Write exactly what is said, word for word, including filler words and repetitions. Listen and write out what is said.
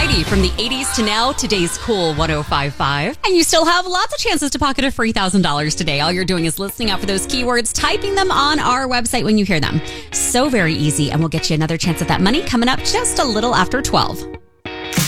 variety from the eighties to now, today's cool one oh five point five. And you still have lots of chances to pocket a free one thousand dollars today. All you're doing is listening out for those keywords, typing them on our website when you hear them. So very easy, and we'll get you another chance at that money coming up just a little after twelve.